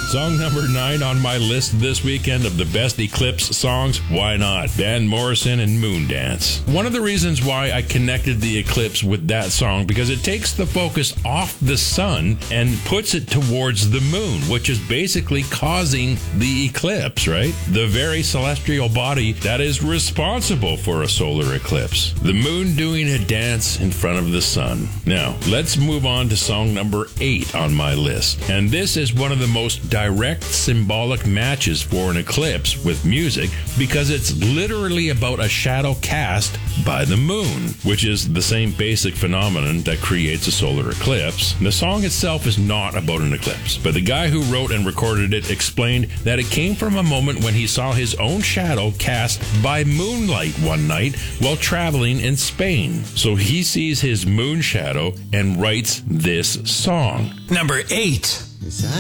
Song number 9 on my list this weekend of the best Eclipse songs. Why not? Van Morrison and Moondance. One of the reasons why I connected the Eclipse with that song, because it takes the focus off the sun and puts it towards the moon, which is basically causing the eclipse, right? The very celestial body that is responsible for a solar eclipse. The moon doing a dance in front of the sun. Now, let's move on to song number 8 on my list. And this is one of the most direct symbolic matches for an eclipse with music, because it's literally about a shadow cast by the moon, which is the same basic phenomenon that creates a solar eclipse. The song itself is not about an eclipse, but the guy who wrote and recorded it explained that it came from a moment when he saw his own shadow cast by moonlight one night while traveling in Spain. So he sees his moon shadow and writes this song. Number 8.